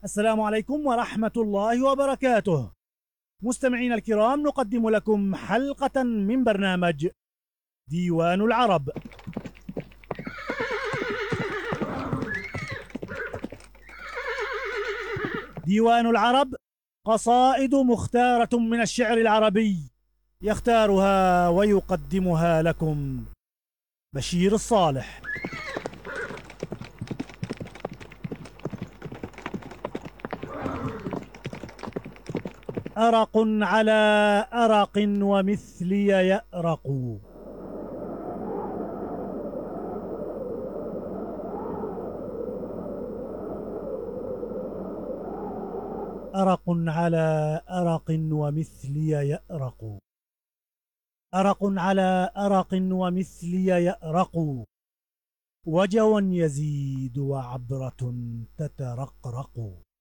السلام عليكم ورحمة الله وبركاته. مستمعينا الكرام، نقدم لكم حلقة من برنامج ديوان العرب. ديوان العرب قصائد مختارة من الشعر العربي، يختارها ويقدمها لكم بشير الصالح. أرق على أرق ومثلي يأرق، أرق على أرق ومثلي يأرق، أرق على أرق ومثلي يأرق، وجوى يزيد وعبرة تترقرق.